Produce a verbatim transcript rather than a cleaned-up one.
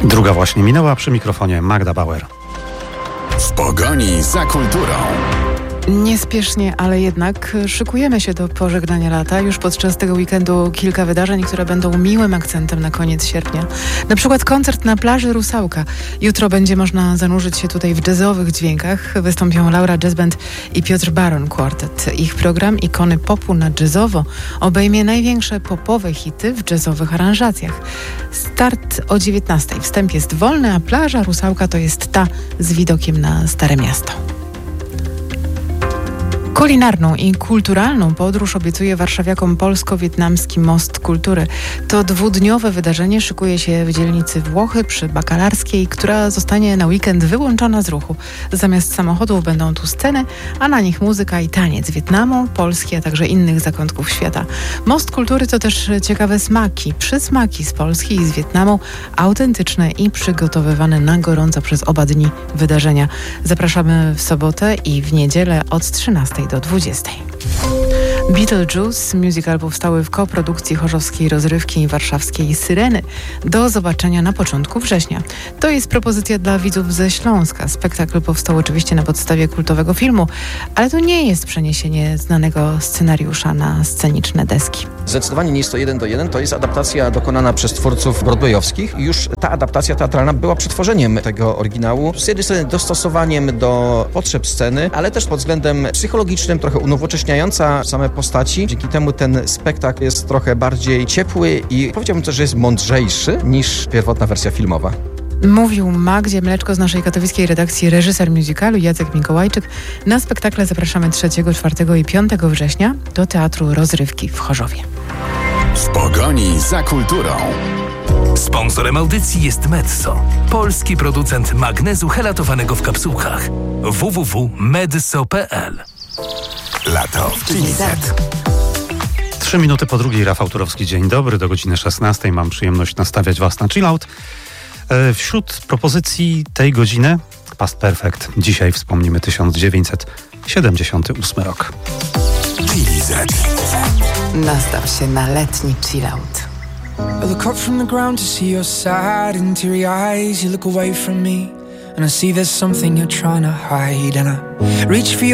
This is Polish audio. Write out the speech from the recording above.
Druga właśnie minęła, przy mikrofonie Magda Bauer. W pogoni za kulturą. Niespiesznie, ale jednak szykujemy się do pożegnania lata. Już podczas tego weekendu kilka wydarzeń, które będą miłym akcentem na koniec sierpnia. Na przykład koncert na plaży Rusałka. Jutro będzie można zanurzyć się tutaj w jazzowych dźwiękach. Wystąpią Laura Jazz Band i Piotr Baron Quartet. Ich program Ikony Popu na jazzowo obejmie największe popowe hity w jazzowych aranżacjach. Start o dziewiętnastej. Wstęp jest wolny, a plaża Rusałka to jest ta z widokiem na Stare Miasto. Kulinarną i kulturalną podróż obiecuje warszawiakom polsko-wietnamski Most Kultury. To dwudniowe wydarzenie szykuje się w dzielnicy Włochy przy Bakalarskiej, która zostanie na weekend wyłączona z ruchu. Zamiast samochodów będą tu sceny, a na nich muzyka i taniec Wietnamu, Polski, a także innych zakątków świata. Most Kultury to też ciekawe smaki, przysmaki z Polski i z Wietnamu, autentyczne i przygotowywane na gorąco przez oba dni wydarzenia. Zapraszamy w sobotę i w niedzielę od trzynastej do dwudziestej. Beetlejuice musical powstały w koprodukcji chorzowskiej Rozrywki i warszawskiej Syreny. Do zobaczenia na początku września. To jest propozycja dla widzów ze Śląska. Spektakl powstał oczywiście na podstawie kultowego filmu, ale to nie jest przeniesienie znanego scenariusza na sceniczne deski. Zdecydowanie nie jest to jeden do jeden, to jest adaptacja dokonana przez twórców broadwayowskich. Już ta adaptacja teatralna była przetworzeniem tego oryginału, z jednej strony dostosowaniem do potrzeb sceny, ale też pod względem psychologicznym trochę unowocześniająca same postaci. Dzięki temu ten spektakl jest trochę bardziej ciepły i powiedziałbym też, że jest mądrzejszy niż pierwotna wersja filmowa. Mówił Magdzie Mleczko z naszej katowickiej redakcji reżyser musicalu Jacek Mikołajczyk. Na spektakle zapraszamy trzeciego, czwartego i piątego września do Teatru Rozrywki w Chorzowie. W pogoni za kulturą. Sponsorem audycji jest Medzo, polski producent magnezu helatowanego w kapsułkach. w w w kropka medso kropka p l. Lato w Chili Z. Trzy minuty po drugiej, Rafał Turowski, dzień dobry. Do godziny szesnastej mam przyjemność nastawiać Was na chillout. Wśród propozycji tej godziny Past Perfect. Dzisiaj wspomnimy tysiąc dziewięćset siedemdziesiąty ósmy rok. Chili Z. Nastaw się na letni chillout. I look up from the ground to see your sad and teary eyes. You look away from me and I see there's something you're trying to hide. And I reach for your